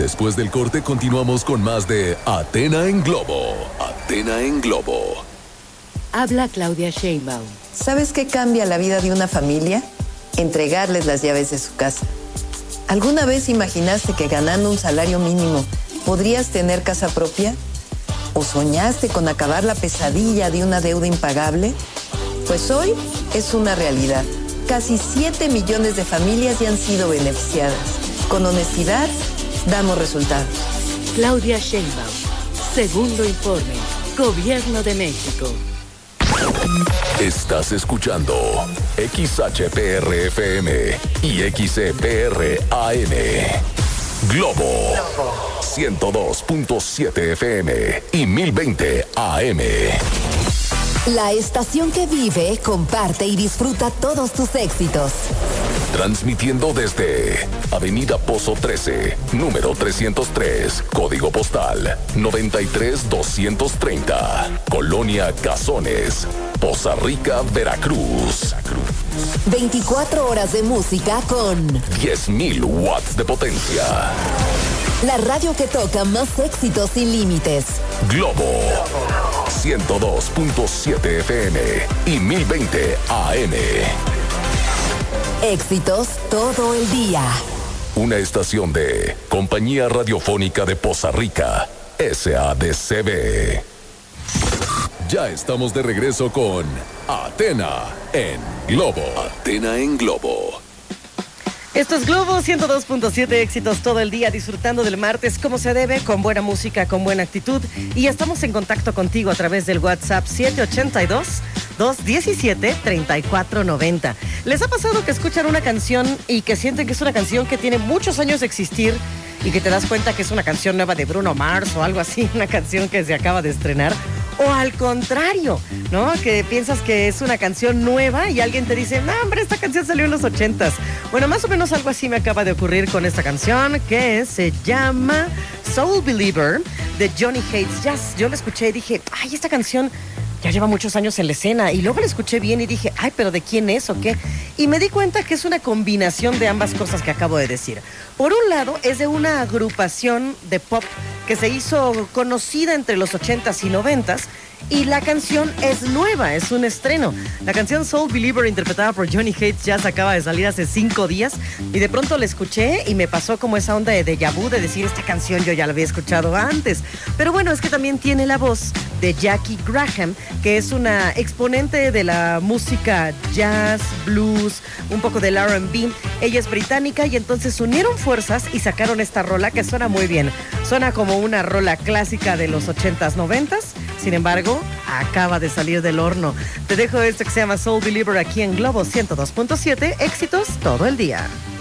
Después del corte continuamos con más de Athena en Globo. Athena en Globo. Habla Claudia Sheinbaum. ¿Sabes qué cambia la vida de una familia? Entregarles las llaves de su casa. ¿Alguna vez imaginaste que ganando un salario mínimo podrías tener casa propia? ¿O soñaste con acabar la pesadilla de una deuda impagable? Pues hoy es una realidad. Casi 7 millones de familias ya han sido beneficiadas. Con honestidad, damos resultados. Claudia Sheinbaum. Segundo informe. Gobierno de México. Estás escuchando XHPR-FM y XCPR-AM. Globo 102.7 FM y 1020 AM. La estación que vive, comparte y disfruta todos tus éxitos. Transmitiendo desde Avenida Pozo 13, número 303, código postal 93230, Colonia Cazones, Poza Rica, Veracruz. 24 horas de música con 10,000 watts de potencia. La radio que toca más éxitos sin límites. Globo 102.7 FM y 1020 AM. Éxitos todo el día. Una estación de Compañía Radiofónica de Poza Rica, SADCB. Ya estamos de regreso con Athena en Globo. Athena en Globo. Esto es Globo 102.7, éxitos todo el día, disfrutando del martes como se debe, con buena música, con buena actitud. Y estamos en contacto contigo a través del WhatsApp 782-217-3490. ¿Les ha pasado que escuchan una canción y que sienten que es una canción que tiene muchos años de existir y que te das cuenta que es una canción nueva de Bruno Mars o algo así, una canción que se acaba de estrenar? O al contrario, ¿no? Que piensas que es una canción nueva y alguien te dice, no, hombre, esta canción salió en los 80s. Bueno, más o menos algo así me acaba de ocurrir con esta canción que se llama Soul Believer de Johnny Hates Jazz. Yo la escuché y dije, ay, esta canción ya lleva muchos años en la escena. Y luego la escuché bien y dije, ay, ¿pero de quién es o qué? Y me di cuenta que es una combinación de ambas cosas que acabo de decir. Por un lado, es de una agrupación de pop que se hizo conocida entre los 80s y 90s, y la canción es nueva, es un estreno. La canción Soul Believer, interpretada por Johnny Hates Jazz, acaba de salir hace 5 días, y de pronto la escuché y me pasó como esa onda de déjà vu, de decir, esta canción yo ya la había escuchado antes. Pero bueno, es que también tiene la voz de Jackie Graham, que es una exponente de la música jazz, blues, un poco del R&B. Ella es británica y entonces unieron fuerzas y sacaron esta rola que suena muy bien. Suena como una rola clásica de los 80s, 90s. Sin embargo, acaba de salir del horno. Te dejo esto que se llama Soul Believer aquí en Globo 102.7. Éxitos todo el día.